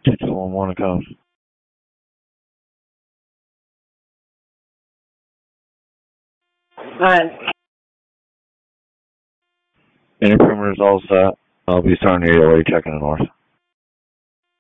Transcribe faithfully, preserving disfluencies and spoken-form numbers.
two two one one comes. Alright. Inner perimeter is all set. I'll be starting the eight oh eight checking the north.